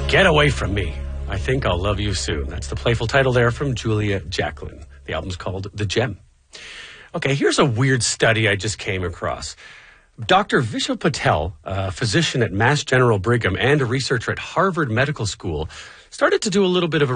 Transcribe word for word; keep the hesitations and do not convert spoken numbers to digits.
Get Away From Me. I Think I'll Love You Soon. That's the playful title there from Julia Jacklin. The album's called The Gem. Okay, here's a weird study I just came across. Doctor Vishal Patel, a physician at Mass General Brigham and a researcher at Harvard Medical School, started to do a little bit of a